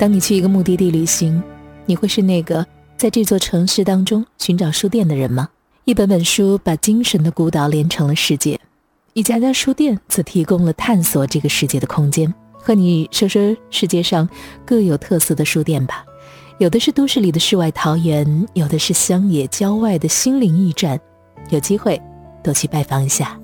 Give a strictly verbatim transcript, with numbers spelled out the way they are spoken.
当你去一个目的地旅行，你会是那个在这座城市当中寻找书店的人吗？一本本书把精神的孤岛连成了世界，一家家书店则提供了探索这个世界的空间。和你说说世界上各有特色的书店吧，有的是都市里的世外桃源，有的是乡野郊外的心灵驿站，有机会多去拜访一下。